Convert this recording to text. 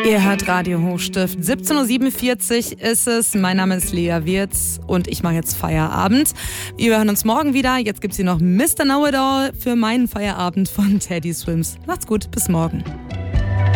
Ihr hört Radio Hochstift. 17.47 Uhr ist es. Mein Name ist Lea Wirz und ich mache jetzt Feierabend. Wir hören uns morgen wieder. Jetzt gibt es hier noch Mr. Know-It-All für meinen Feierabend von Teddy Swims. Macht's gut, bis morgen.